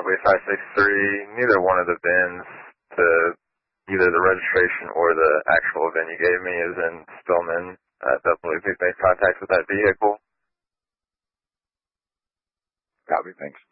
W563. Neither one of the VINs to either the registration or the actual VIN you gave me is in Spillman. Don't believe we've made contact with that vehicle. Copy, thanks.